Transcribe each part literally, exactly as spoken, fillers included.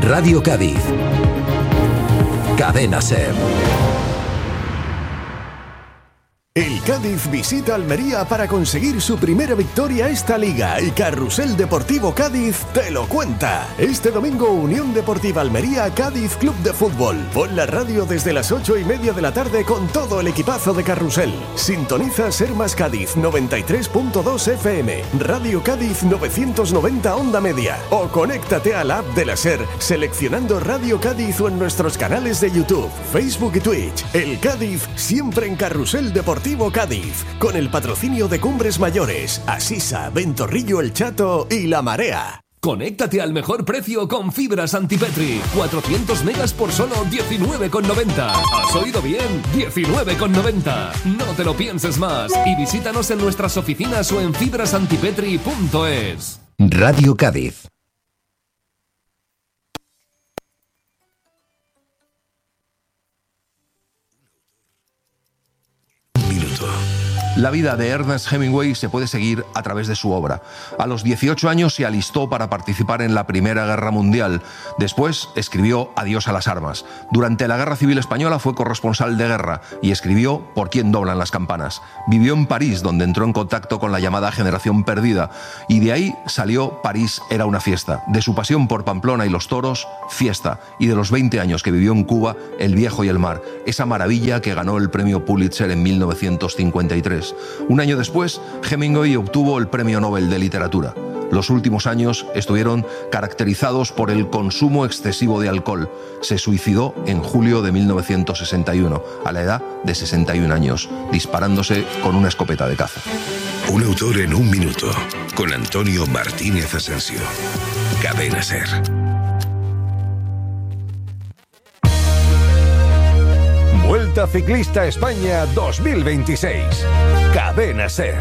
Radio Cádiz. Cadena SER. El Cádiz visita Almería para conseguir su primera victoria esta liga y Carrusel Deportivo Cádiz te lo cuenta. Este domingo Unión Deportiva Almería Cádiz Club de Fútbol. Pon la radio desde las ocho y media de la tarde con todo el equipazo de Carrusel. Sintoniza Ser Más Cádiz noventa y tres punto dos F M, Radio Cádiz novecientos noventa Onda Media o conéctate a la app de la SER seleccionando Radio Cádiz o en nuestros canales de YouTube, Facebook y Twitch. El Cádiz siempre en Carrusel Deportivo Cádiz, con el patrocinio de Cumbres Mayores, Asisa, Ventorrillo El Chato y La Marea. Conéctate al mejor precio con fibras Antipetri. cuatrocientos megas por solo diecinueve con noventa. ¿Has oído bien? diecinueve con noventa. No te lo pienses más y visítanos en nuestras oficinas o en fibras antipetri punto es. Radio Cádiz. La vida de Ernest Hemingway se puede seguir a través de su obra. A los dieciocho años se alistó para participar en la Primera Guerra Mundial. Después escribió Adiós a las armas. Durante la Guerra Civil Española fue corresponsal de guerra y escribió Por quién doblan las campanas. Vivió en París, donde entró en contacto con la llamada generación perdida, y de ahí salió París era una fiesta. De su pasión por Pamplona y los toros, fiesta. Y de los veinte años que vivió en Cuba, El viejo y el mar, esa maravilla que ganó el premio Pulitzer en mil novecientos cincuenta y tres. Un año después, Hemingway obtuvo el Premio Nobel de Literatura. Los últimos años estuvieron caracterizados por el consumo excesivo de alcohol. Se suicidó en julio de mil novecientos sesenta y uno, a la edad de sesenta y un años, disparándose con una escopeta de caza. Un autor en un minuto, con Antonio Martínez Asensio. Cadena SER. Vuelta Ciclista España dos mil veintiséis. Cadena SER.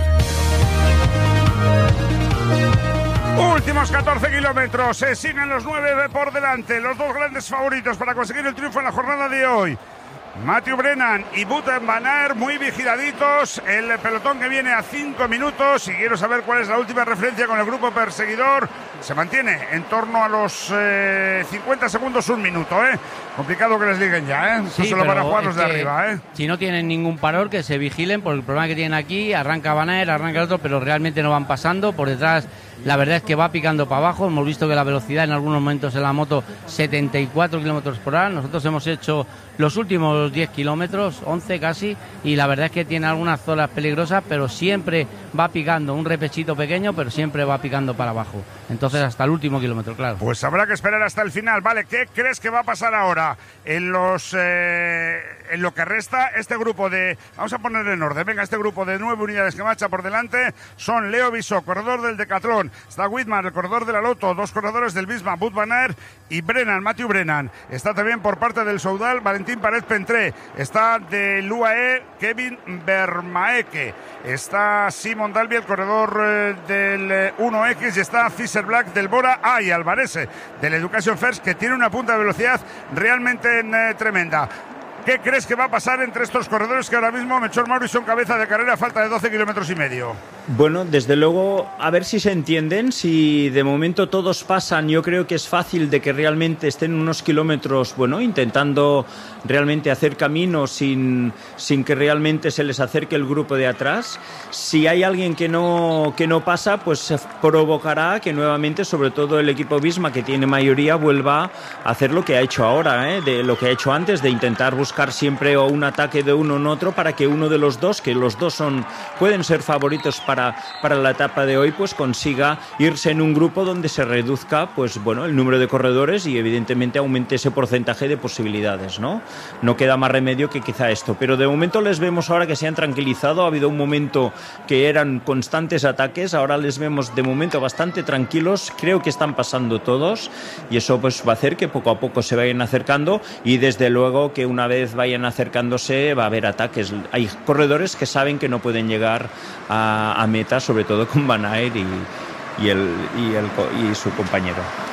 Últimos catorce kilómetros, se siguen los nueve de por delante, los dos grandes favoritos para conseguir el triunfo en la jornada de hoy. Matthew Brennan y Wout van Aert muy vigiladitos, el pelotón que viene a cinco minutos y quiero saber cuál es la última referencia con el grupo perseguidor. Se mantiene en torno a los eh, cincuenta segundos, un minuto, ¿eh? Complicado que les digan ya, ¿eh? Eso sí, se lo van a jugar los de que arriba, ¿eh? Si no tienen ningún paror, que se vigilen por el problema que tienen aquí. Arranca Van Aert, arranca el otro, pero realmente no van pasando. Por detrás, la verdad es que va picando para abajo. Hemos visto que la velocidad en algunos momentos en la moto, setenta y cuatro kilómetros por hora. Nosotros hemos hecho los últimos diez kilómetros, once casi, y la verdad es que tiene algunas zonas peligrosas, pero siempre va picando, un repechito pequeño, pero siempre va picando para abajo. Entonces hasta el último kilómetro, claro. Pues habrá que esperar hasta el final. Vale, ¿qué crees que va a pasar ahora? En los eh, en lo que resta, este grupo de... Vamos a poner en orden. Venga, este grupo de nueve unidades que marcha por delante son Leo Bisó, corredor del Decatlón. Está Whitman, el corredor de la Loto. Dos corredores del Bisma, Wout van Aert y Brennan, Matthew Brennan. Está también por parte del Soudal, Valentín Paret Pentré. Está del U A E, Kevin Vermaeke. Está Simon Dalby, el corredor eh, del eh, uno equis. Y está Fisher Black del Bora. Ah, y Alvarese del Education First, que tiene una punta de velocidad realmente eh, tremenda. ¿Qué crees que va a pasar entre estos corredores que ahora mismo Melchor Mauri son cabeza de carrera a falta de doce kilómetros y medio? Bueno, desde luego, a ver si se entienden. Si de momento todos pasan, yo creo que es fácil de que realmente estén unos kilómetros, bueno, intentando realmente hacer camino sin, sin que realmente se les acerque el grupo de atrás. Si hay alguien que no, que no pasa, pues se provocará que nuevamente, sobre todo el equipo Visma, que tiene mayoría, vuelva a hacer lo que ha hecho ahora, ¿eh? De lo que ha hecho antes, de intentar buscar siempre un ataque de uno en otro para que uno de los dos, que los dos son pueden ser favoritos para, para la etapa de hoy, pues consiga irse en un grupo donde se reduzca, pues bueno, el número de corredores y evidentemente aumente ese porcentaje de posibilidades, ¿no? No queda más remedio que quizá esto, pero de momento les vemos ahora que se han tranquilizado. Ha habido un momento que eran constantes ataques, ahora les vemos de momento bastante tranquilos. Creo que están pasando todos y eso pues va a hacer que poco a poco se vayan acercando y desde luego que una vez vayan acercándose va a haber ataques. Hay corredores que saben que no pueden llegar a, a meta, sobre todo con Van Aert y, y, el, y, el, y su compañero.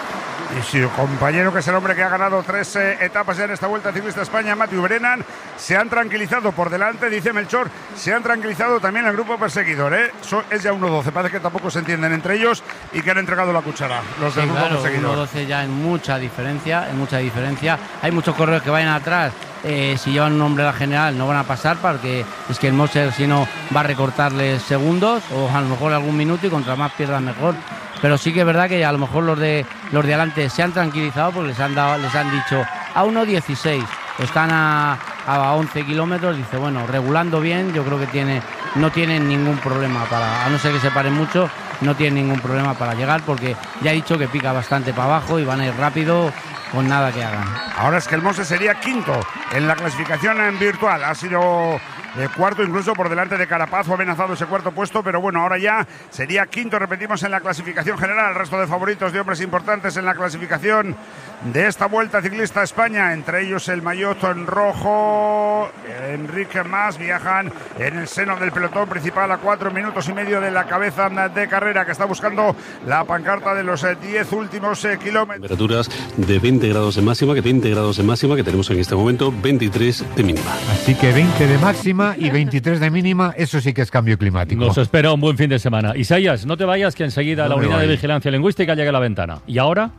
y su compañero, que es el hombre que ha ganado tres eh, etapas ya en esta Vuelta Ciclista España, Matthew Brennan, se han tranquilizado por delante, dice Melchor, se han tranquilizado también el grupo perseguidor, ¿eh? So, es ya uno doce, parece que tampoco se entienden entre ellos y que han entregado la cuchara los del sí, grupo claro, perseguidor. uno doce ya en mucha diferencia, en mucha diferencia. Hay muchos corredores que vayan atrás, eh, si llevan un hombre a la general no van a pasar, porque es que el Moser si no va a recortarles segundos o a lo mejor algún minuto, y contra más pierdan mejor. Pero sí que es verdad que a lo mejor los de los de adelante se han tranquilizado porque les han dado, les han dicho a uno dieciséis, están a, a once kilómetros, dice bueno, regulando bien, yo creo que tiene, no tienen ningún problema para, a no ser que se paren mucho, no tienen ningún problema para llegar, porque ya he dicho que pica bastante para abajo y van a ir rápido con nada que hagan. Ahora es que el Mose sería quinto en la clasificación en virtual, ha sido Eh, cuarto incluso por delante de Carapaz, o amenazado ese cuarto puesto, pero bueno, ahora ya sería quinto, repetimos, en la clasificación general. El resto de favoritos de hombres importantes en la clasificación de esta Vuelta Ciclista España, entre ellos el maillot en rojo, Enrique Mas, viajan en el seno del pelotón principal a cuatro minutos y medio de la cabeza de carrera, que está buscando la pancarta de los diez últimos eh, kilómetros. Temperaturas de veinte grados de máxima, que veinte grados de máxima, que tenemos en este momento veintitrés de mínima. Así que veinte de máxima y veintitrés de mínima, eso sí que es cambio climático. Nos espera un buen fin de semana. Isaías, no te vayas, que enseguida no la unidad de vigilancia lingüística llega a la ventana. ¿Y ahora?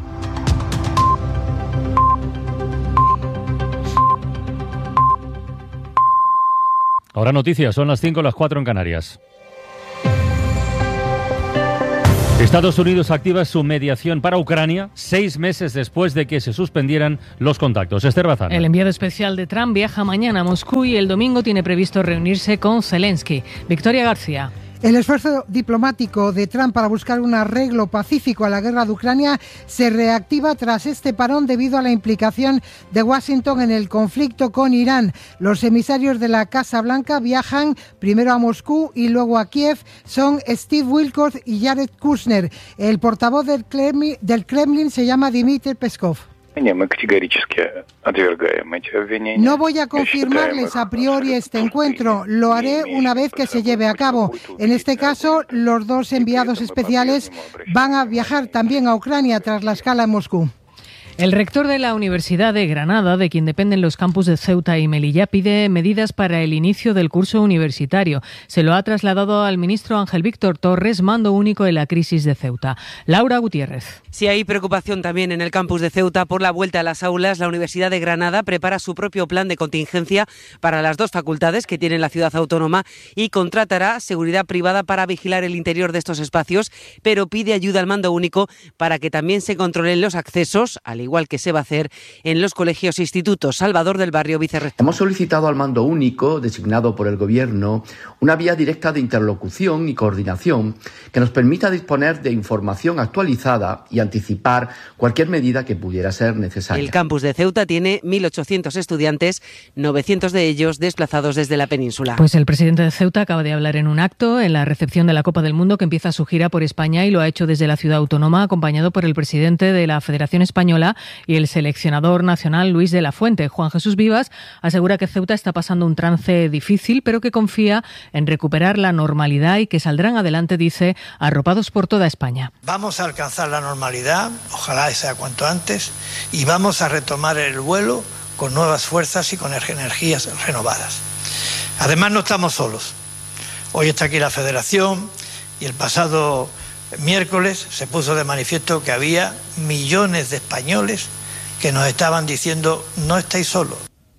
Ahora noticias, son las cinco, las cuatro en Canarias. Estados Unidos activa su mediación para Ucrania seis meses después de que se suspendieran los contactos. Esther Bazán. El enviado especial de Trump viaja mañana a Moscú y el domingo tiene previsto reunirse con Zelensky. Victoria García. El esfuerzo diplomático de Trump para buscar un arreglo pacífico a la guerra de Ucrania se reactiva tras este parón debido a la implicación de Washington en el conflicto con Irán. Los emisarios de la Casa Blanca viajan primero a Moscú y luego a Kiev. Son Steve Witkoff y Jared Kushner. El portavoz del Kremlin, del Kremlin se llama Dmitry Peskov. No voy a confirmarles a priori este encuentro, lo haré una vez que se lleve a cabo. En este caso, los dos enviados especiales van a viajar también a Ucrania tras la escala en Moscú. El rector de la Universidad de Granada, de quien dependen los campus de Ceuta y Melilla, pide medidas para el inicio del curso universitario. Se lo ha trasladado al ministro Ángel Víctor Torres, mando único de la crisis de Ceuta. Laura Gutiérrez. Sí, hay preocupación también en el campus de Ceuta por la vuelta a las aulas. La Universidad de Granada prepara su propio plan de contingencia para las dos facultades que tiene la ciudad autónoma y contratará seguridad privada para vigilar el interior de estos espacios, pero pide ayuda al mando único para que también se controlen los accesos, al igual que se va a hacer en los colegios e institutos. Salvador del Barrio, vicerrector. Hemos solicitado al mando único, designado por el Gobierno, una vía directa de interlocución y coordinación que nos permita disponer de información actualizada y anticipar cualquier medida que pudiera ser necesaria. El campus de Ceuta tiene mil ochocientos estudiantes, novecientos de ellos desplazados desde la península. Pues el presidente de Ceuta acaba de hablar en un acto en la recepción de la Copa del Mundo, que empieza su gira por España, y lo ha hecho desde la ciudad autónoma, acompañado por el presidente de la Federación Española y el seleccionador nacional Luis de la Fuente. Juan Jesús Vivas asegura que Ceuta está pasando un trance difícil, pero que confía en recuperar la normalidad y que saldrán adelante, dice, arropados por toda España. Vamos a alcanzar la normalidad, ojalá sea cuanto antes, y vamos a retomar el vuelo con nuevas fuerzas y con energías renovadas. Además, no estamos solos. Hoy está aquí la Federación y el pasado miércoles se puso de manifiesto que había millones de españoles que nos estaban diciendo: no estáis solos.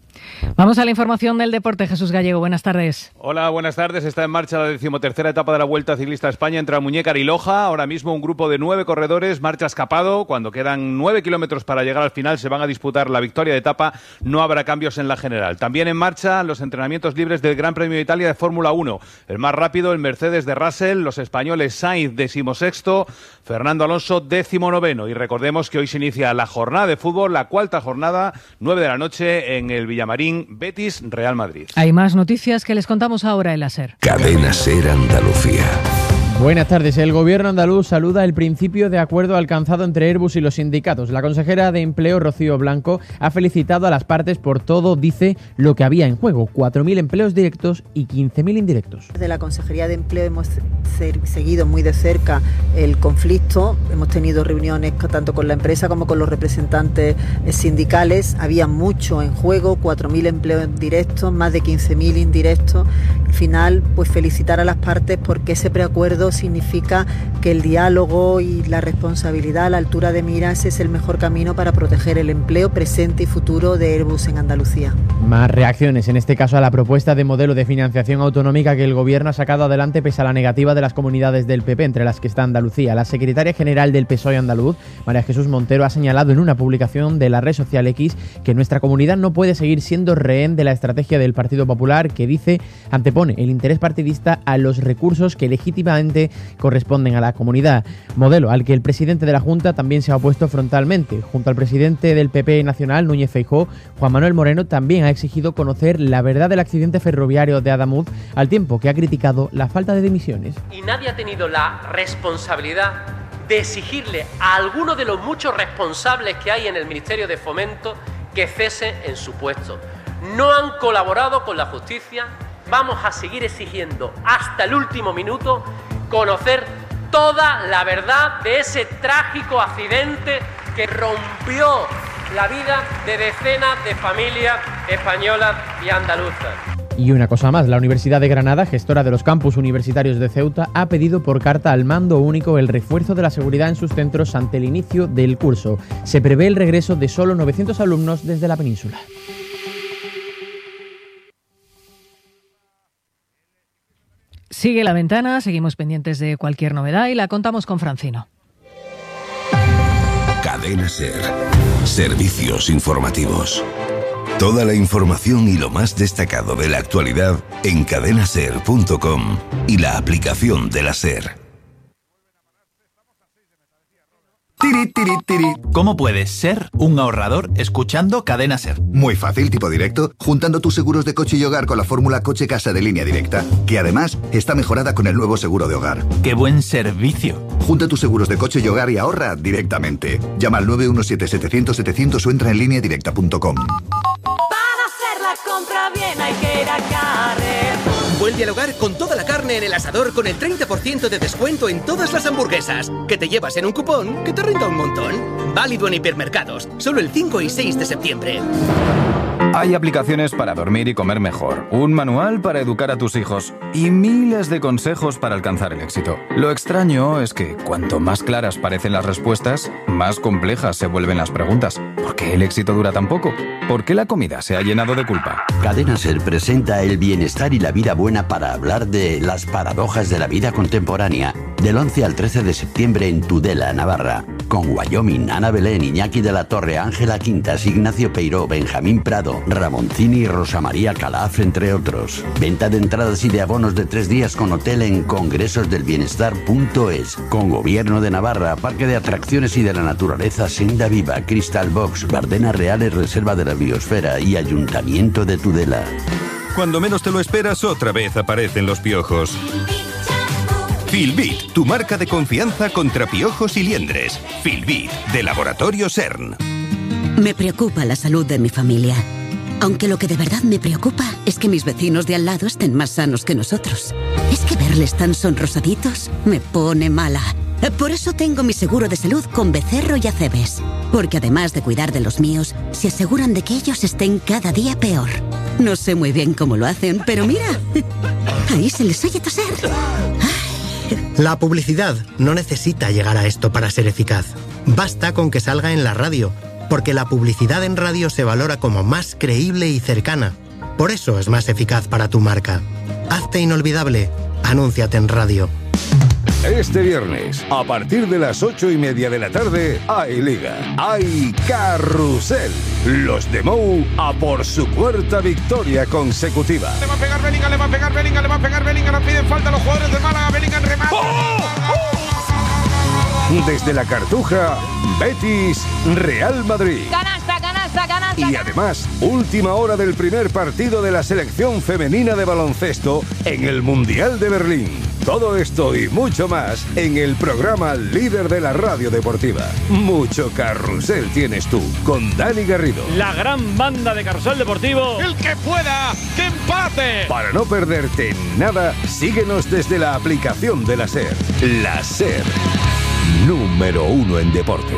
Vamos a la información del deporte. Jesús Gallego, buenas tardes. Hola, buenas tardes. Está en marcha la decimotercera etapa de la Vuelta Ciclista a España entre Almuñécar y Loja. Ahora mismo un grupo de nueve corredores marcha escapado. Cuando quedan nueve kilómetros para llegar al final, se van a disputar la victoria de etapa. No habrá cambios en la general. También en marcha los entrenamientos libres del Gran Premio de Italia de Fórmula uno. El más rápido, el Mercedes de Russell. Los españoles Sainz, decimosexto. Fernando Alonso, décimo noveno. Y recordemos que hoy se inicia la jornada de fútbol, la cuarta jornada, nueve de la noche en el Villamarín. Betis, Real Madrid. Hay más noticias que les contamos ahora en la SER. Cadena SER Andalucía. Buenas tardes. El Gobierno andaluz saluda el principio de acuerdo alcanzado entre Airbus y los sindicatos. La consejera de Empleo, Rocío Blanco, ha felicitado a las partes por todo, dice, lo que había en juego: cuatro mil empleos directos y quince mil indirectos. Desde la Consejería de Empleo hemos seguido muy de cerca el conflicto. Hemos tenido reuniones tanto con la empresa como con los representantes sindicales. Había mucho en juego, cuatro mil empleos directos, más de quince mil indirectos. Al final, pues felicitar a las partes porque ese preacuerdo significa que el diálogo y la responsabilidad a la altura de miras es el mejor camino para proteger el empleo presente y futuro de Airbus en Andalucía. Más reacciones, en este caso a la propuesta de modelo de financiación autonómica que el Gobierno ha sacado adelante pese a la negativa de las comunidades del P P, entre las que está Andalucía. La secretaria general del P S O E andaluz, María Jesús Montero, ha señalado en una publicación de la red social X que nuestra comunidad no puede seguir siendo rehén de la estrategia del Partido Popular, que dice antepone el interés partidista a los recursos que legítimamente corresponden a la comunidad. Modelo al que el presidente de la Junta también se ha opuesto frontalmente. Junto al presidente del P P nacional, Núñez Feijóo, Juan Manuel Moreno también ha exigido conocer la verdad del accidente ferroviario de Adamuz, al tiempo que ha criticado la falta de dimisiones. Y nadie ha tenido la responsabilidad de exigirle a alguno de los muchos responsables que hay en el Ministerio de Fomento que cese en su puesto. No han colaborado con la justicia. Vamos a seguir exigiendo hasta el último minuto conocer toda la verdad de ese trágico accidente que rompió la vida de decenas de familias españolas y andaluzas. Y una cosa más, la Universidad de Granada, gestora de los campus universitarios de Ceuta, ha pedido por carta al Mando Único el refuerzo de la seguridad en sus centros ante el inicio del curso. Se prevé el regreso de solo novecientos alumnos desde la península. Sigue La Ventana, seguimos pendientes de cualquier novedad y la contamos con Francino. Cadena SER. Servicios informativos. Toda la información y lo más destacado de la actualidad en cadena ser punto com y la aplicación de la SER. Tiri, tiri, tiri. ¿Cómo puedes ser un ahorrador escuchando Cadena SER? Muy fácil, tipo directo, juntando tus seguros de coche y hogar con la fórmula coche-casa de Línea Directa, que además está mejorada con el nuevo seguro de hogar. ¡Qué buen servicio! Junta tus seguros de coche y hogar y ahorra directamente. Llama al nueve uno siete, setecientos, setecientos o entra en línea directa punto com. Para hacer la compra bien hay que ir a Carrefour. Vuelve al hogar con toda la carne en el asador con el treinta por ciento de descuento en todas las hamburguesas, que te llevas en un cupón que te renta un montón. Válido en hipermercados, solo el cinco y seis de septiembre. Hay aplicaciones para dormir y comer mejor, un manual para educar a tus hijos y miles de consejos para alcanzar el éxito. Lo extraño es que cuanto más claras parecen las respuestas, más complejas se vuelven las preguntas. ¿Por qué el éxito dura tan poco? ¿Por qué la comida se ha llenado de culpa? Cadena SER presenta el bienestar y la vida buena para hablar de las paradojas de la vida contemporánea. Del once al trece de septiembre en Tudela, Navarra. Con Wyoming, Ana Belén, Iñaki de la Torre, Ángela Quintas, Ignacio Peiró, Benjamín Prado, Ramoncini y Rosa María Calaf, entre otros. Venta de entradas y de abonos de tres días con hotel en congresos del bienestar punto es. Con Gobierno de Navarra, Parque de Atracciones y de la Naturaleza, Senda Viva, Crystal Box, Bardenas Reales, Reserva de la Biosfera y Ayuntamiento de Tudela. Cuando menos te lo esperas, otra vez aparecen los piojos. Filbit, tu marca de confianza contra piojos y liendres. Filbit, de Laboratorio CERN. Me preocupa la salud de mi familia. Aunque lo que de verdad me preocupa es que mis vecinos de al lado estén más sanos que nosotros. Es que verles tan sonrosaditos me pone mala. Por eso tengo mi seguro de salud con Becerro y Acebes. Porque además de cuidar de los míos, se aseguran de que ellos estén cada día peor. No sé muy bien cómo lo hacen, pero mira, ahí se les oye toser. La publicidad no necesita llegar a esto para ser eficaz. Basta con que salga en la radio, porque la publicidad en radio se valora como más creíble y cercana. Por eso es más eficaz para tu marca. Hazte inolvidable. Anúnciate en radio. Este viernes, a partir de las ocho y media de la tarde, hay Liga, hay Carrusel. Los de Mou a por su cuarta victoria consecutiva. Le va a pegar Bellingham, le va a pegar Bellingham, le va a pegar Bellingham, no piden falta los jugadores de Málaga, Bellingham remata. ¡Oh! ¡Oh! Desde la Cartuja, Betis, Real Madrid. Canasta, canasta, canasta. Y además, última hora del primer partido de la selección femenina de baloncesto en el Mundial de Berlín. Todo esto y mucho más en el programa líder de la radio deportiva. Mucho carrusel tienes tú, con Dani Garrido. La gran banda de Carrusel Deportivo. El que pueda, que empate. Para no perderte nada, síguenos desde la aplicación de la SER. La SER. número uno en deporte.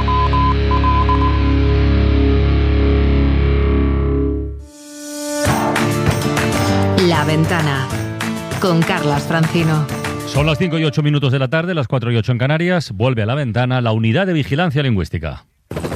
La Ventana, con Carlas Francino. Son las cinco y ocho minutos de la tarde, las cuatro y ocho en Canarias. Vuelve a La Ventana la unidad de vigilancia lingüística.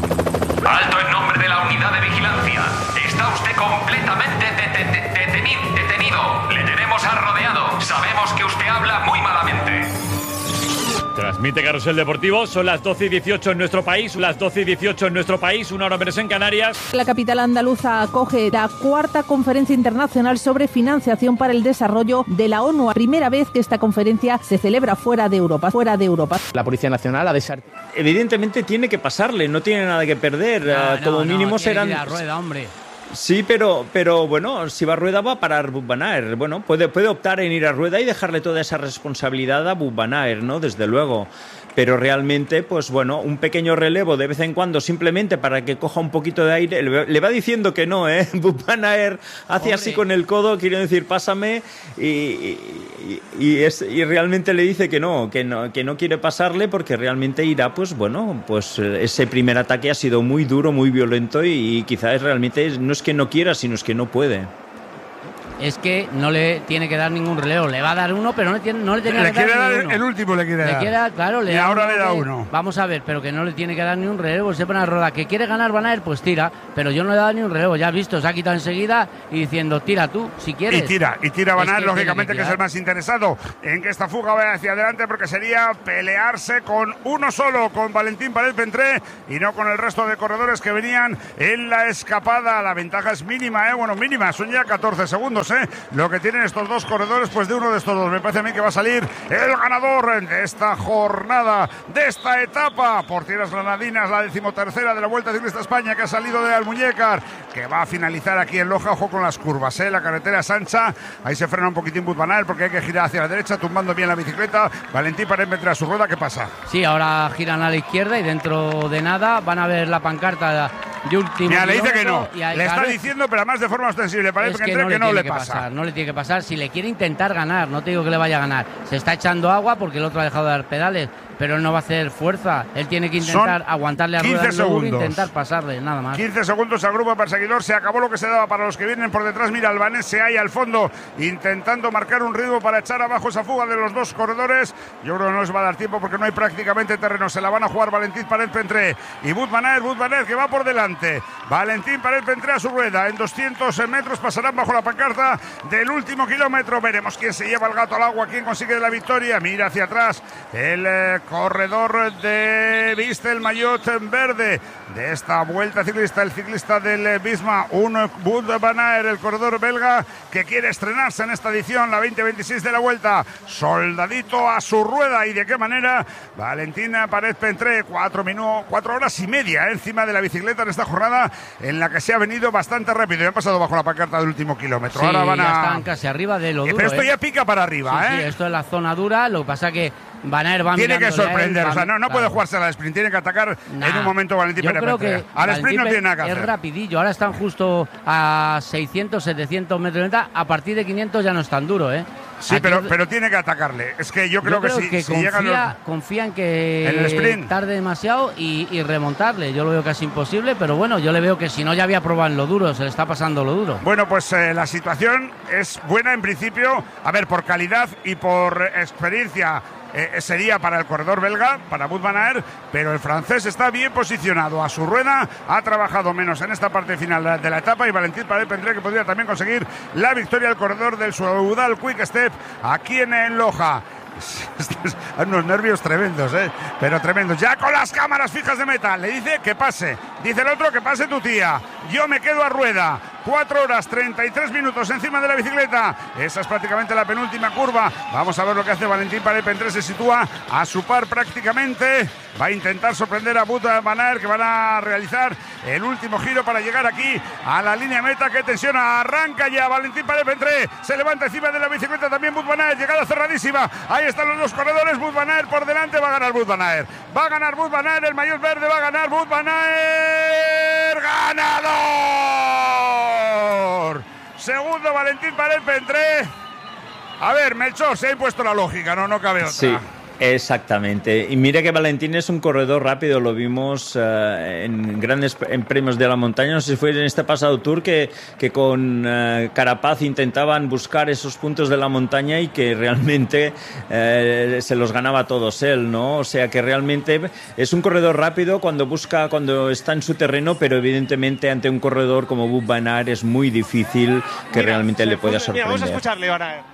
Alto en nombre de la unidad de vigilancia. Está usted completamente de- de- de- deteni- detenido. Le tenemos arrodeado. Sabemos que usted habla muy malamente. Transmite Carrusel Deportivo, son las doce y dieciocho en nuestro país, las doce y dieciocho en nuestro país, una hora menos en Canarias. La capital andaluza acoge la cuarta conferencia internacional sobre financiación para el desarrollo de la ONU. Primera vez que esta conferencia se celebra fuera de Europa, fuera de Europa. La Policía Nacional ha desarticulado. Evidentemente tiene que pasarle, no tiene nada que perder. No, uh, como no, mínimo no, serán. tiene que ir a rueda, hombre. Sí, pero, pero bueno, si va a Rueda va a parar Wout van Aert. Bueno, puede, puede optar en ir a Rueda y dejarle toda esa responsabilidad a Wout van Aert, ¿no? Desde luego. Pero realmente, pues bueno, un pequeño relevo de vez en cuando simplemente para que coja un poquito de aire. Le va diciendo que no, ¿eh? Wout van Aert hace Hombre. así con el codo, quiere decir, pásame, y, y, y, es, y realmente le dice que no, que no, que no quiere pasarle porque realmente irá, pues bueno, pues ese primer ataque ha sido muy duro, muy violento y, y quizás realmente no es que no quiera, sino es que no puede. Es que no le tiene que dar ningún relevo. Le va a dar uno, pero no le tiene, no le tiene le que dar quiere dar ninguno. El último le quiere le dar. Quiere dar claro, le y da ahora uno le da que, uno. Vamos a ver, pero que no le tiene que dar ni un relevo. Se pone a rodar. Que quiere ganar Van Aert, pues tira. Pero yo no le he dado ni un relevo. Ya has visto, se ha quitado enseguida y diciendo, tira tú, si quieres. Y tira, y tira Van Aert, es que lógicamente, que, que es el más interesado en que esta fuga vaya hacia adelante, porque sería pelearse con uno solo, con Valentín Paret-Pentré, y no con el resto de corredores que venían en la escapada. La ventaja es mínima, ¿eh? Bueno, mínima, son ya catorce segundos, ¿eh? Lo que tienen estos dos corredores, pues de uno de estos dos. Me parece a mí que va a salir el ganador de esta jornada, de esta etapa. Por tierras granadinas, la decimotercera de la Vuelta Ciclista España, que ha salido de Almuñécar, que va a finalizar aquí en Loja. Ojo con las curvas, ¿eh? La carretera es ancha. Ahí se frena un poquitín Wout van Aert porque hay que girar hacia la derecha, tumbando bien la bicicleta. Valentín Paret-Pentré a su rueda. ¿Qué pasa? Sí, ahora giran a la izquierda y dentro de nada van a ver la pancarta de último. Mira, le dice que no. Y hay, le claro, está diciendo, pero además de forma ostensible. Parece es que, que, no que le no le que pasa. Pasar, no le tiene que pasar. Si le quiere intentar ganar, no te digo que le vaya a ganar. Se está echando agua porque el otro ha dejado de dar pedales, pero él no va a hacer fuerza. Él tiene que intentar Son aguantarle a rueda e intentar pasarle, nada más. quince segundos al grupo perseguidor. Se acabó lo que se daba para los que vienen por detrás. Mira, Albanés se halla al fondo intentando marcar un ritmo para echar abajo esa fuga de los dos corredores. Yo creo que no les va a dar tiempo porque no hay prácticamente terreno. Se la van a jugar Valentín Paret-Pentré y Wout van Aert. Wout van Aert que va por delante. Valentín Paret-Pentré a su rueda. En doscientos metros pasarán bajo la pancarta del último kilómetro. Veremos quién se lleva el gato al agua, quién consigue la victoria. Mira hacia atrás el eh, corredor de viste el maillot en verde de esta Vuelta Ciclista, el ciclista del eh, Bisma, un Wout van Aert, el corredor belga que quiere estrenarse en esta edición, la veinte veintiséis de la Vuelta. Soldadito a su rueda. Y de qué manera Valentina Paret-Pentré, cuatro minutos, cuatro horas y media eh, encima de la bicicleta en esta jornada en la que se ha venido bastante rápido y han pasado bajo la pancarta del último kilómetro. Sí, ahora van a... ya están casi arriba de lo duro. Pero esto ¿eh? ya pica para arriba, sí, ¿eh? Sí, esto es la zona dura, lo que pasa que Van Aert va tiene que sorprender, él, o sea, no, no claro. puede jugarse al sprint, tiene que atacar nah, en un momento Valentín Yo creo Paret-Pentré. que Al sprint no tiene nada que hacer. Es rapidillo, ahora están justo a seiscientos, setecientos metros de venta, a partir de quinientos ya no es tan duro, ¿eh? Sí, Aquí pero, es... pero tiene que atacarle. Es que yo creo, yo creo que, si, que si confía, llegan los... confía en que ¿En el sprint? tarde demasiado y, y remontarle. Yo lo veo casi imposible, pero bueno, yo le veo que si no ya había probado en lo duro, se le está pasando lo duro. Bueno, pues eh, la situación es buena en principio, a ver, por calidad y por experiencia. Eh, sería para el corredor belga, para Wout van Aert, pero el francés está bien posicionado a su rueda, ha trabajado menos en esta parte final de la etapa y Valentín Paret-Pentré que podría también conseguir la victoria al corredor del Soudal Quick Step aquí en, en Loja. Hay unos nervios tremendos, ¿eh? Pero tremendos. Ya con las cámaras fijas de meta. Le dice que pase. Dice el otro que pase tu tía. Yo me quedo a rueda. cuatro horas treinta y tres minutos encima de la bicicleta. Esa es prácticamente la penúltima curva. Vamos a ver lo que hace Valentín Paret-Pentré. Se sitúa a su par prácticamente. Va a intentar sorprender a Wout van Aert, que van a realizar el último giro para llegar aquí a la línea meta. Que tensiona. Arranca ya Valentín Paret-Pentré. Se levanta encima de la bicicleta también Wout van Aert. Llegada cerradísima. Ahí están los dos corredores. Wout van Aert por delante. Va a ganar Wout van Aert. Va a ganar Wout van Aert. El maillot verde va a ganar Wout van Aert. ¡Ganador! Segundo Valentín Paret-Pentré. A ver, Melchor, se ha impuesto la lógica, no, no cabe otra. Sí. Exactamente. Y mira que Valentín es un corredor rápido, lo vimos uh, en grandes en premios de la montaña, no sé si fue en este pasado Tour que, que con uh, Carapaz intentaban buscar esos puntos de la montaña y que realmente uh, se los ganaba a todos él, ¿no? O sea que realmente es un corredor rápido cuando busca, cuando está en su terreno, pero evidentemente ante un corredor como Wout van Aert es muy difícil que mira, realmente le pueda sorprender. Mira, vamos a escucharle, Van Aert.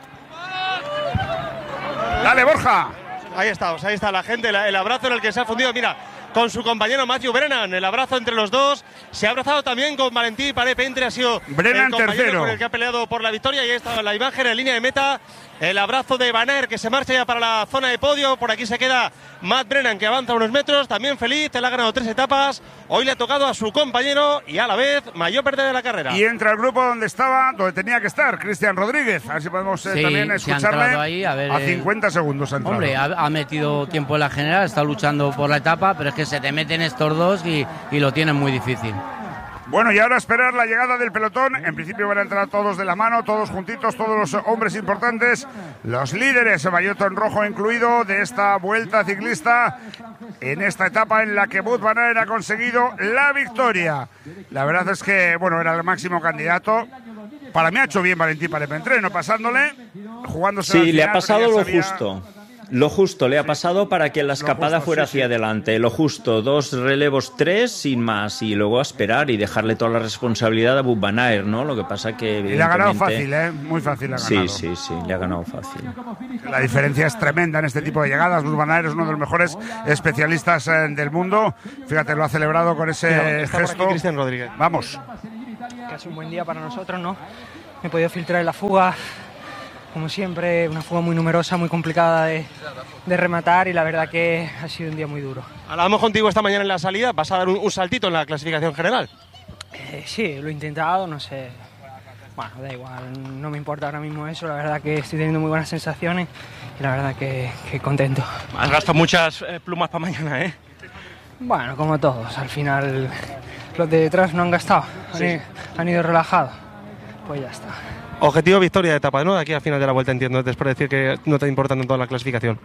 Dale, Borja. Ahí estamos, ahí está la gente, el abrazo en el que se ha fundido, mira, con su compañero Matthew Brennan, el abrazo entre los dos, se ha abrazado también con Valentín Paré-Pentre, ha sido Brennan el compañero tercero, con el que ha peleado por la victoria, y ahí está la imagen en línea de meta, el abrazo de Van Aert que se marcha ya para la zona de podio, por aquí se queda Matt Brennan que avanza unos metros, también feliz, él ha ganado tres etapas, hoy le ha tocado a su compañero y a la vez mayor pérdida de la carrera. Y entra el grupo donde estaba, donde tenía que estar, Cristian Rodríguez, a ver si podemos eh, sí, también escucharle ahí, a, ver, a cincuenta segundos. Ha hombre, ha, ha metido tiempo en la general, está luchando por la etapa, pero es que se te meten estos dos y, y lo tienen muy difícil. Bueno, y ahora esperar la llegada del pelotón. En principio van a entrar todos de la mano, todos juntitos, todos los hombres importantes, los líderes, maillot en rojo incluido, de esta vuelta ciclista, en esta etapa en la que Wout van Aert ha conseguido la victoria. La verdad es que, bueno, era el máximo candidato. Para mí ha hecho bien Valentín Paré-Pentre, no pasándole, jugándose. Sí, le ha pasado lo sabía... justo. Lo justo le ha pasado para que la escapada justo, fuera sí, hacia sí. adelante. Lo justo, dos relevos, tres, sin más. Y luego a esperar y dejarle toda la responsabilidad a Wout van Aert, ¿no? Lo que pasa que... Y le ha ganado fácil, ¿eh? Muy fácil ha ganado. Sí, sí, sí, le ha ganado fácil. La diferencia es tremenda en este tipo de llegadas. Wout van Aert es uno de los mejores especialistas eh, del mundo. Fíjate, lo ha celebrado con ese Mira, gesto. Cristian Rodríguez. Vamos. Que ha sido un buen día para nosotros, ¿no? Me he podido filtrar en la fuga. Como siempre, una fuga muy numerosa, muy complicada de, de rematar y la verdad que ha sido un día muy duro. Hablábamos contigo esta mañana en la salida, ¿vas a dar un, un saltito en la clasificación general? Eh, sí, lo he intentado, no sé, bueno, da igual, no me importa ahora mismo eso, la verdad que estoy teniendo muy buenas sensaciones y la verdad que, que contento. Has gastado muchas eh, plumas para mañana, ¿eh? Bueno, como todos, al final los de detrás no han gastado, sí. han, han ido relajados, pues ya está. Objetivo victoria de etapa, ¿no? De aquí al final de la vuelta, entiendo, después de decir que no te importa tanto la clasificación.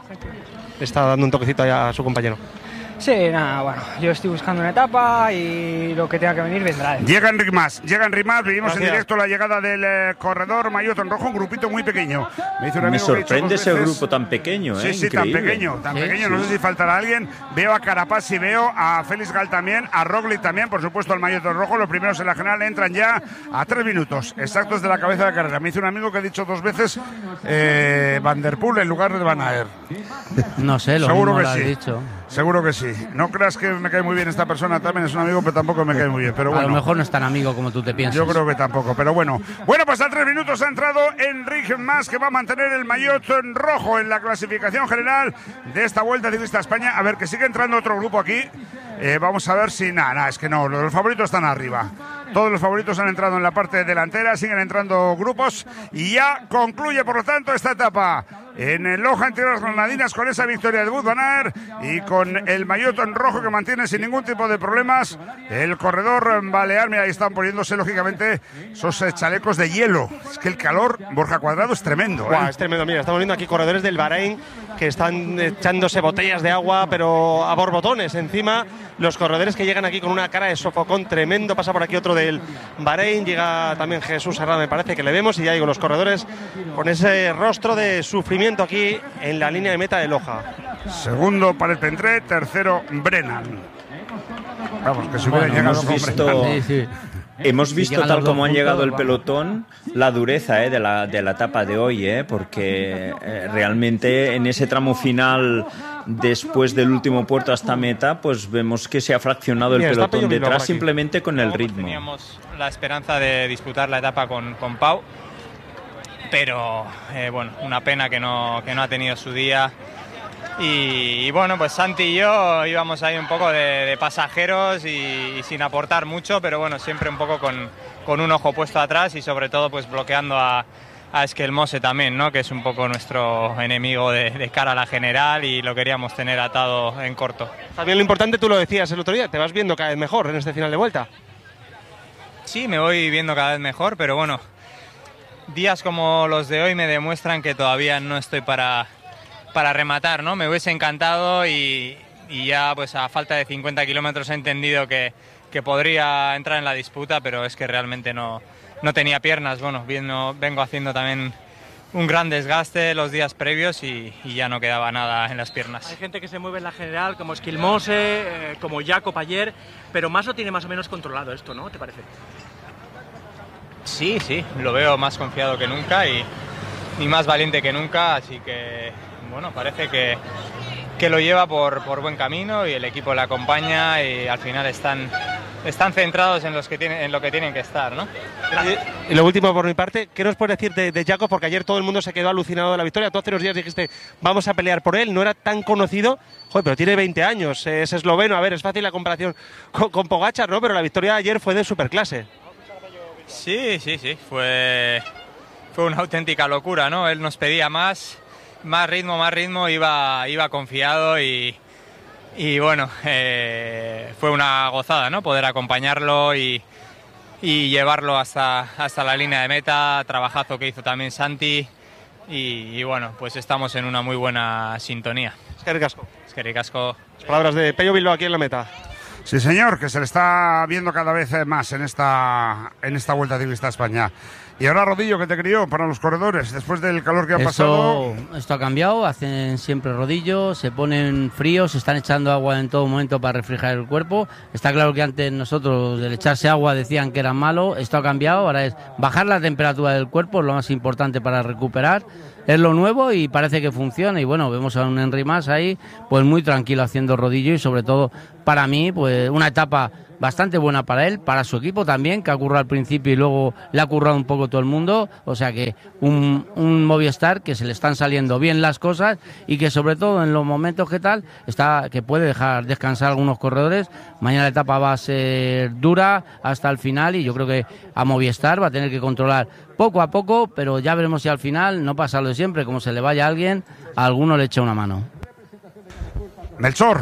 Está dando un toquecito allá a su compañero. Sí, nada, bueno, yo estoy buscando una etapa y lo que tenga que venir vendrá. Llega Enric Mas, llega Enric Mas, vivimos Gracias. en directo la llegada del eh, corredor maillot en rojo, un grupito muy pequeño. Me, hizo un amigo Me sorprende ese grupo tan pequeño, ¿eh? Sí, sí, Increíble. tan pequeño, tan ¿Sí? pequeño, sí. no sé si faltará alguien. Veo a Carapaz y veo a Félix Gal también, a Roglic también, por supuesto al maillot en rojo. Los primeros en la general entran ya a tres minutos exactos de la cabeza de carrera. Me hizo un amigo que ha dicho dos veces eh, Van der Poel en lugar de Van Aert. No sé, lo Seguro mismo que lo has sí. dicho. Seguro que sí. No creas que me cae muy bien esta persona, también es un amigo, pero tampoco me cae muy bien. Pero bueno, a lo mejor no es tan amigo como tú te piensas. Yo creo que tampoco, pero bueno. Bueno, pues a tres minutos ha entrado Enric Mas, que va a mantener el maillot en rojo en la clasificación general de esta Vuelta Ciclista a España. A ver, que sigue entrando otro grupo aquí. Eh, vamos a ver si... Nada, nada, es que no, los favoritos están arriba. Todos los favoritos han entrado en la parte delantera, siguen entrando grupos y ya concluye, por lo tanto, esta etapa en el Loja entre las granadinas con esa victoria de Wout van Aert y con el maillot en rojo que mantiene sin ningún tipo de problemas el corredor balear. Mira, ahí están poniéndose lógicamente esos chalecos de hielo. Es que el calor, Borja Cuadrado, es tremendo. ¿eh? Wow, es tremendo. Mira, estamos viendo aquí corredores del Bahrein que están echándose botellas de agua, pero a borbotones encima. Los corredores que llegan aquí con una cara de sofocón tremendo. Pasa por aquí otro del Bahrein, llega también Jesús Herrada, me parece que le vemos, y ya digo, los corredores con ese rostro de sufrimiento aquí en la línea de meta de Loja. Segundo Paré-Pentre, tercero Brennan. Vamos, que si hubiera bueno, llegado hemos con visto, Brennan. sí, sí. Hemos visto si tal como han llegado el pelotón, la dureza eh, de, la, de la etapa de hoy, eh, porque eh, realmente en ese tramo final, después del último puerto hasta meta, pues vemos que se ha fraccionado el Mira, pelotón detrás simplemente con el ritmo. Teníamos la esperanza de disputar la etapa con, con Pau, pero eh, bueno, una pena que no, que no ha tenido su día. Y, y bueno, pues Santi y yo íbamos ahí un poco de, de pasajeros y, y sin aportar mucho, pero bueno, siempre un poco con, con un ojo puesto atrás y sobre todo pues bloqueando a, a Esquelmose también, ¿no? Que es un poco nuestro enemigo de, de cara a la general y lo queríamos tener atado en corto. También lo importante, tú lo decías el otro día, te vas viendo cada vez mejor en este final de vuelta. Sí, me voy viendo cada vez mejor, pero bueno, días como los de hoy me demuestran que todavía no estoy para... para rematar, ¿no? Me hubiese encantado y, y ya pues a falta de cincuenta kilómetros he entendido que, que podría entrar en la disputa, pero es que realmente no, no tenía piernas. Bueno, viendo, vengo haciendo también un gran desgaste los días previos y, y ya no quedaba nada en las piernas. Hay gente que se mueve en la general, como Esquilmose, eh, como Jacob ayer, pero más lo tiene más o menos controlado esto, ¿no? ¿Te parece? Sí, sí, lo veo más confiado que nunca y, y más valiente que nunca, así que, bueno, parece que, que lo lleva por, por buen camino y el equipo le acompaña y al final están... Están centrados en, los que tienen, en lo que tienen que estar, ¿no? Y, y lo último por mi parte, ¿qué nos puedes decir de, de Jacob? Porque ayer todo el mundo se quedó alucinado de la victoria. Tú hace unos días dijiste, vamos a pelear por él. No era tan conocido, joder, pero tiene veinte años, es esloveno. A ver, es fácil la comparación con, con Pogačar, ¿no? Pero la victoria de ayer fue de superclase. Sí, sí, sí. Fue, fue una auténtica locura, ¿no? Él nos pedía más, más ritmo, más ritmo. Iba, iba confiado y... Y bueno, eh, fue una gozada, ¿no? Poder acompañarlo y, y llevarlo hasta, hasta la línea de meta, trabajazo que hizo también Santi y, y bueno, pues estamos en una muy buena sintonía. Es que ricasco. Es que ricasco. Las palabras de Pello Bilbao aquí en la meta. Sí, señor, que se le está viendo cada vez más en esta, en esta Vuelta Ciclista a España. Y ahora, Rodillo, ¿qué te crió para los corredores después del calor que ha esto, pasado? Esto ha cambiado, hacen siempre rodillo, se ponen fríos, se están echando agua en todo momento para refrigerar el cuerpo. Está claro que antes nosotros, del echarse agua, decían que era malo. Esto ha cambiado, ahora es bajar la temperatura del cuerpo, es lo más importante para recuperar. Es lo nuevo y parece que funciona. Y bueno, vemos a un Henry Mas ahí, pues muy tranquilo haciendo rodillo y sobre todo para mí, pues una etapa bastante buena para él, para su equipo también, que ha currado al principio y luego le ha currado un poco todo el mundo. O sea que un, un Movistar que se le están saliendo bien las cosas y que sobre todo en los momentos que tal, está que puede dejar descansar a algunos corredores. Mañana la etapa va a ser dura hasta el final y yo creo que a Movistar va a tener que controlar poco a poco, pero ya veremos si al final no pasa lo de siempre, como se le vaya a alguien, a alguno le echa una mano. Melchor,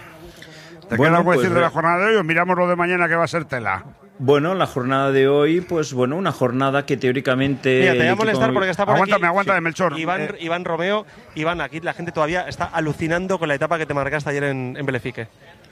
¿te bueno, queda algo pues, decir de la jornada de hoy o miramos lo de mañana que va a ser tela? Bueno, la jornada de hoy, pues bueno, una jornada que teóricamente... Mira, te voy a molestar porque está por aguántame, aquí. Aguántame, Melchor. Iván, eh. Iván Romeo, Iván, aquí la gente todavía está alucinando con la etapa que te marcaste ayer en, en Belefique.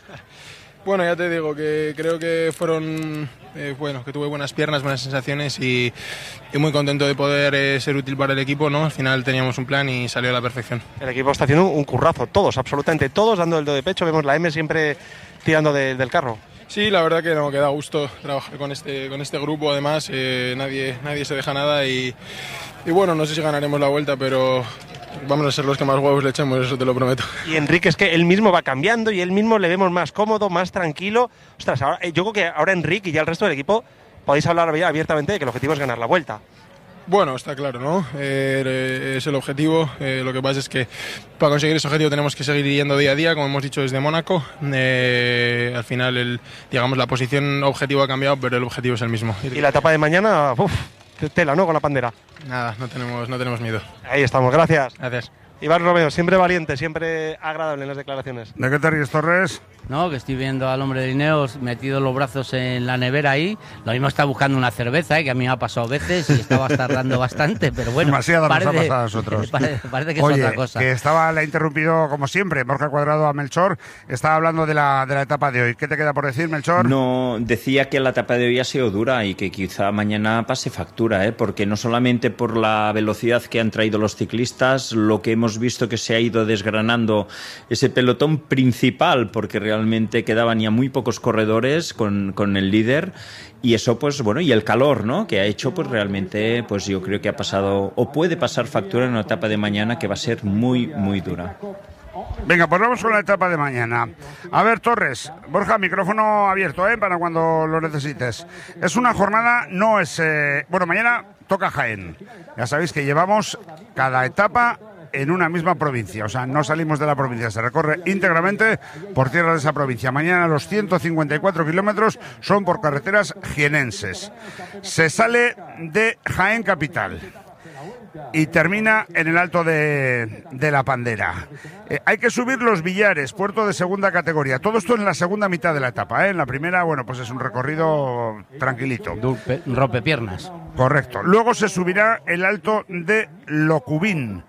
Bueno, ya te digo que creo que fueron, eh, bueno, que tuve buenas piernas, buenas sensaciones y, y muy contento de poder eh, ser útil para el equipo, ¿no? Al final teníamos un plan y salió a la perfección. El equipo está haciendo un currazo, todos, absolutamente todos dando el dedo de pecho, vemos la M siempre tirando de, del carro. Sí, la verdad que no, que da gusto trabajar con este, con este grupo, además, eh, nadie, nadie se deja nada y, y bueno, no sé si ganaremos la vuelta, pero vamos a ser los que más huevos le echemos, eso te lo prometo. Y Enrique es que él mismo va cambiando y él mismo le vemos más cómodo, más tranquilo. Ostras, ahora, yo creo que ahora Enrique y ya el resto del equipo podéis hablar abiertamente de que el objetivo es ganar la vuelta. Bueno, está claro, ¿no? Eh, es el objetivo. Eh, lo que pasa es que para conseguir ese objetivo tenemos que seguir yendo día a día, como hemos dicho desde Mónaco. Eh, al final, el, digamos, la posición objetivo ha cambiado, pero el objetivo es el mismo. Y la etapa de mañana, uff, tela, ¿no? Con la pandera. Nada, no tenemos, no tenemos miedo. Ahí estamos, gracias. Gracias. Iván Romeo, siempre valiente, siempre agradable en las declaraciones. ¿De qué te ríes, Torres? No, que estoy viendo al hombre de Ineos metido los brazos en la nevera ahí. Lo mismo está buscando una cerveza, ¿eh? Que a mí me ha pasado veces y estaba tardando bastante, pero bueno. Demasiado parece, nos ha pasado a nosotros. Parece, parece que Oye, es otra cosa. Que estaba, le ha interrumpido como siempre, Borja Cuadrado a Melchor. Estaba hablando de la, de la etapa de hoy. ¿Qué te queda por decir, Melchor? No, decía que la etapa de hoy ha sido dura y que quizá mañana pase factura, ¿eh? Porque no solamente por la velocidad que han traído los ciclistas, lo que hemos visto que se ha ido desgranando ese pelotón principal, porque realmente quedaban ya muy pocos corredores con, con el líder, y eso pues bueno, y el calor, ¿no? Que ha hecho pues realmente, pues yo creo que ha pasado o puede pasar factura en la etapa de mañana, que va a ser muy muy dura. Venga, pues vamos con la etapa de mañana. A ver, Torres, Borja, micrófono abierto, ¿eh? Para cuando lo necesites. Es una jornada, no es... Eh, bueno, mañana toca Jaén. Ya sabéis que llevamos cada etapa en una misma provincia, o sea, no salimos de la provincia, se recorre íntegramente por tierra de esa provincia. Mañana los ciento cincuenta y cuatro kilómetros son por carreteras jienenses. Se sale de Jaén capital y termina en el Alto de, de la Pandera. Eh, hay que subir Los Villares, puerto de segunda categoría. Todo esto en la segunda mitad de la etapa, ¿eh? En la primera, bueno, pues es un recorrido tranquilito. Rompepiernas. Correcto. Luego se subirá el Alto de Locubín.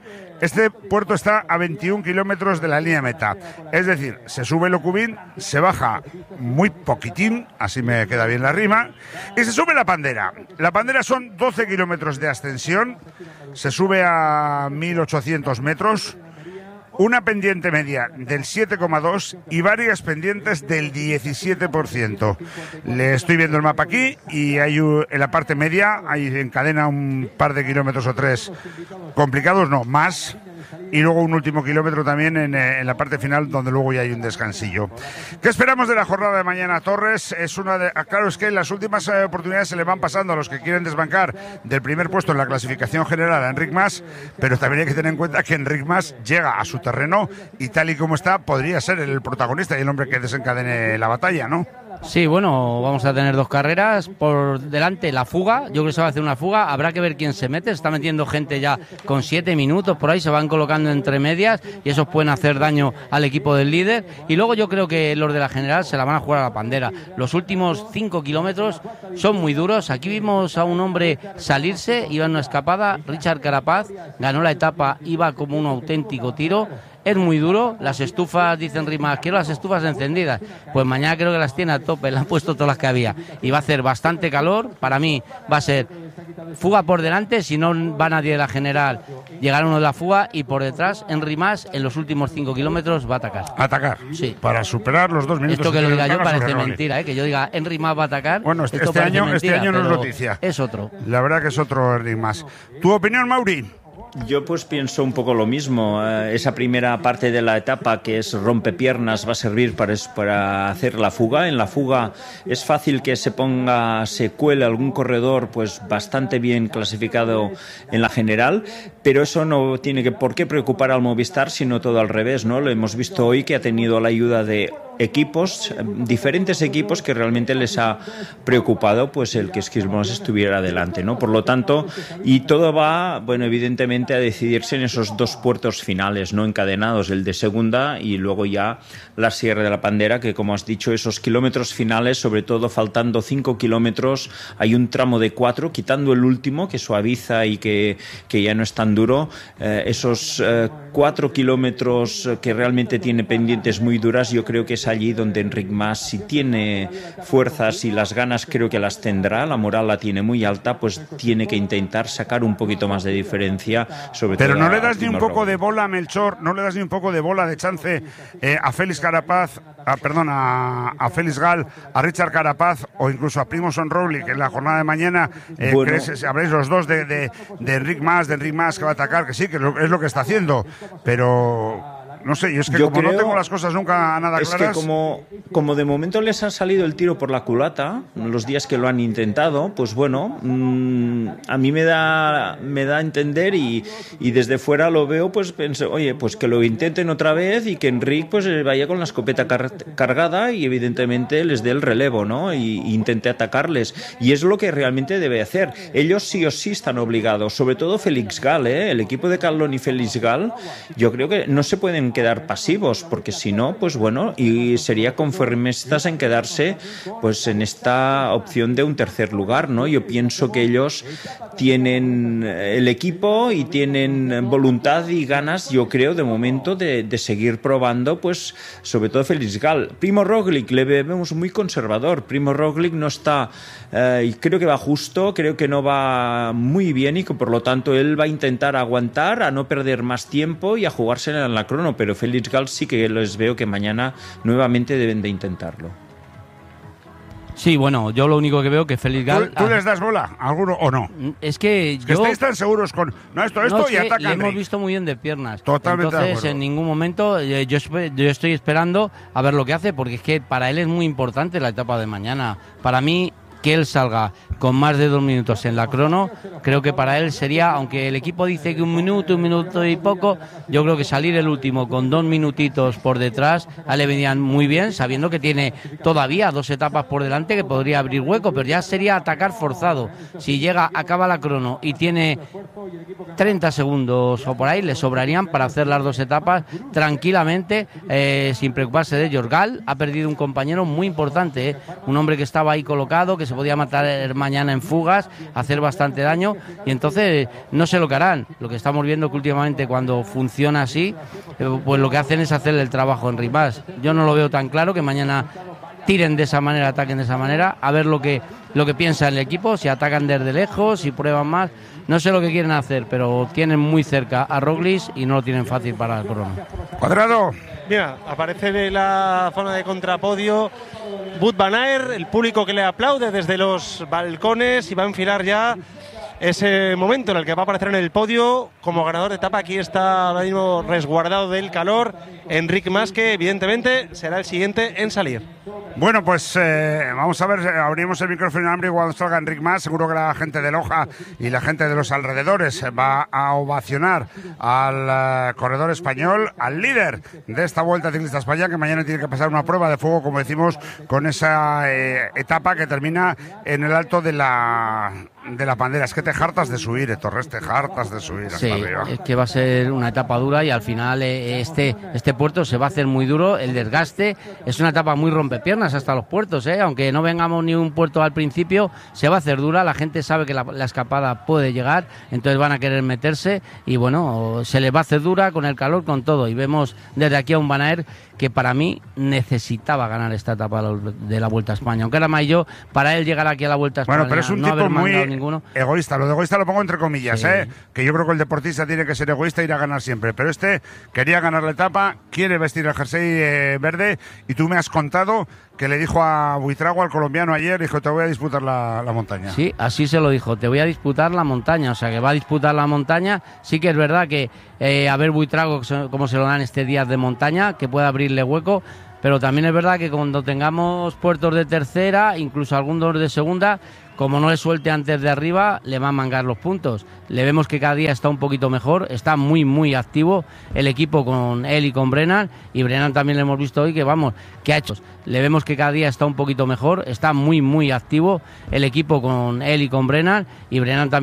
Este puerto está a veintiún kilómetros de la línea meta. Es decir, se sube el Ocubín, se baja muy poquitín, así me queda bien la rima, y se sube la Pandera. La Pandera son doce kilómetros de ascensión, se sube a mil ochocientos metros, una pendiente media del siete coma dos y varias pendientes del diecisiete por ciento. Le estoy viendo el mapa aquí y hay un, en la parte media hay encadena un par de kilómetros o tres complicados, no, más. Y luego un último kilómetro también en, en la parte final, donde luego ya hay un descansillo. ¿Qué esperamos de la jornada de mañana, Torres? Es una de, claro, es que las últimas eh, oportunidades se le van pasando a los que quieren desbancar del primer puesto en la clasificación general a Enric Mas, pero también hay que tener en cuenta que Enric Mas llega a su terreno y tal y como está, podría ser el protagonista y el hombre que desencadene la batalla, ¿no? Sí, bueno, vamos a tener dos carreras. Por delante la fuga, yo creo que se va a hacer una fuga, habrá que ver quién se mete, se está metiendo gente ya con siete minutos, por ahí se van colocando entre medias y esos pueden hacer daño al equipo del líder. Y luego yo creo que los de la general se la van a jugar a la Pandera. Los últimos cinco kilómetros son muy duros. Aquí vimos a un hombre salirse, iba en una escapada, Richard Carapaz, ganó la etapa, iba como un auténtico tiro. Es muy duro, las estufas, dicen Rimas, quiero las estufas encendidas. Pues mañana creo que las tiene a tope, le han puesto todas las que había. Y va a hacer bastante calor, para mí va a ser fuga por delante, si no va nadie de la general, llegará uno de la fuga y por detrás, Enric Mas, en los últimos cinco kilómetros va a atacar. ¿Atacar? Sí. Para superar los dos minutos. Esto que lo diga yo parece sobre mentira, ¿eh? Que yo diga Enric Mas va a atacar. Bueno, este, esto este año, mentira, este año no es pero noticia. Es otro. La verdad que es otro Enric Mas. ¿Tu opinión, Mauri? Yo pues pienso un poco lo mismo. Eh, esa primera parte de la etapa, que es rompepiernas, va a servir para, para hacer la fuga. En la fuga es fácil que se ponga, se cuele algún corredor pues bastante bien clasificado en la general, pero eso no tiene que por qué preocupar al Movistar, sino todo al revés, ¿no? Lo hemos visto hoy, que ha tenido la ayuda de equipos, diferentes equipos, que realmente les ha preocupado pues el que Skilmos estuviera adelante, ¿no? Por lo tanto, y todo va, bueno, evidentemente a decidirse en esos dos puertos finales, no encadenados, el de segunda y luego ya la Sierra de la Pandera, que como has dicho, esos kilómetros finales, sobre todo faltando cinco kilómetros, hay un tramo de cuatro, quitando el último que suaviza y que, que ya no es tan duro, eh, esos eh, cuatro kilómetros que realmente tiene pendientes muy duras. Yo creo que es allí donde Enric Mas, si tiene fuerzas y las ganas, creo que las tendrá, la moral la tiene muy alta, pues tiene que intentar sacar un poquito más de diferencia, sobre Pero todo no le das ni un poco Roglic. de bola a Melchor, no le das ni un poco de bola de chance eh, a Félix Carapaz, a, perdón, a, a Félix Gal, a Richard Carapaz o incluso a Primož Roglic, que en la jornada de mañana eh, Bueno. crees, habréis los dos de, de, de Enric Mas, de Enric Mas que va a atacar, que sí, que lo- es lo que está haciendo, pero no sé, yo es que Yo como no creo- tengo las cosas nunca nada Es claras. que como, como de momento les ha salido el tiro por la culata, los días que lo han intentado, pues bueno, mmm, a mí me da, me da a entender y, y desde fuera lo veo, pues pensé, oye, pues que lo intenten otra vez y que Enric pues vaya con la escopeta car- cargada y evidentemente les dé el relevo, ¿no? Y, y intente atacarles. Y es lo que realmente debe hacer. Ellos sí o sí están obligados, sobre todo Félix Gal, ¿eh? El equipo de Carlón y Félix Gal, yo creo que no se pueden quedar pasivos, porque si no, pues bueno, y sería conformistas en quedarse pues en esta opción de un tercer lugar, ¿no? Yo pienso que ellos tienen el equipo y tienen voluntad y ganas, yo creo, de momento de, de seguir probando, pues sobre todo Félix Gal. Primo Roglic le vemos muy conservador. Primo Roglic no está, eh, y creo que va justo, creo que no va muy bien y que por lo tanto él va a intentar aguantar, a no perder más tiempo y a jugársela en la crono, pero Félix Gal sí que les veo que mañana nuevamente deben de intentarlo. Sí, bueno, yo lo único que veo que Félix Gal... ¿Tú, tú les das bola a alguno o no? Es que Es que yo... estáis tan seguros con no esto, esto No, y es que atacan. le hemos visto muy bien de piernas. Totalmente de Entonces, acuerdo. en ningún momento eh, yo, espe- yo estoy esperando a ver lo que hace, porque es que para él es muy importante la etapa de mañana. Para mí, que él salga con más de dos minutos en la crono, creo que para él sería, aunque el equipo dice que un minuto, un minuto y poco, yo creo que salir el último con dos minutitos por detrás, a él le venían muy bien, sabiendo que tiene todavía dos etapas por delante que podría abrir hueco, pero ya sería atacar forzado. Si llega, acaba la crono y tiene treinta segundos o por ahí, le sobrarían para hacer las dos etapas tranquilamente, eh, sin preocuparse de ellos. Gal ha perdido un compañero muy importante, ¿eh? Un hombre que estaba ahí colocado, que se podía matar mañana en fugas, hacer bastante daño, y entonces no sé lo que harán. Lo que estamos viendo que últimamente cuando funciona así, pues lo que hacen es hacerle el trabajo en Rimas. Yo no lo veo tan claro que mañana tiren de esa manera, ataquen de esa manera, a ver lo que lo que piensa el equipo, si atacan desde lejos, si prueban más. No sé lo que quieren hacer, pero tienen muy cerca a Roglic y no lo tienen fácil para el Corona. Cuadrado. Mira, aparece en la zona de contrapodio Wout van Aert, el público que le aplaude desde los balcones, y va a enfilar ya ese momento en el que va a aparecer en el podio como ganador de etapa. Aquí está ahora mismo resguardado del calor Enric Mas, que evidentemente será el siguiente en salir. Bueno, pues eh, vamos a ver, abrimos el micrófono en hambre cuando salga Enric Mas. Seguro que la gente de Loja y la gente de los alrededores va a ovacionar al uh, corredor español, al líder de esta Vuelta Ciclista a España, que mañana tiene que pasar una prueba de fuego, como decimos, con esa eh, etapa que termina en el alto de la de la Pandera. Es que te hartas de subir, eh, Torres, te hartas de subir hasta sí, arriba. Es que va a ser una etapa dura y al final eh, este, este puerto se va a hacer muy duro, el desgaste, es una etapa muy rompepiernas hasta los puertos, eh, aunque no vengamos ni un puerto al principio, se va a hacer dura, la gente sabe que la, la escapada puede llegar, entonces van a querer meterse y bueno, se les va a hacer dura con el calor, con todo, y vemos desde aquí a un Van Aert que para mí necesitaba ganar esta etapa de la Vuelta a España, aunque era mayo, para él llegar aquí a la Vuelta a España, bueno, pero es un no tipo muy ninguno. egoísta, lo de egoísta lo pongo entre comillas, Sí. ¿eh? Que yo creo que el deportista tiene que ser egoísta e ir a ganar siempre, pero este quería ganar la etapa, quiere vestir el jersey eh, verde, y tú me has contado que le dijo a Buitrago, al colombiano, ayer, dijo, te voy a disputar la, la montaña. Sí, así se lo dijo, te voy a disputar la montaña, o sea que va a disputar la montaña. Sí que es verdad que eh, a ver Buitrago cómo se lo dan este día de montaña, que pueda abrirle hueco, pero también es verdad que cuando tengamos puertos de tercera, incluso algunos de segunda, como no le suelte antes de arriba, le va a mangar los puntos. Le vemos que cada día está un poquito mejor, está muy, muy activo el equipo con él y con Brennan, y Brennan también le hemos visto hoy que, vamos, que ha hecho. Le vemos que cada día está un poquito mejor, está muy, muy activo el equipo con él y con Brennan, y Brennan también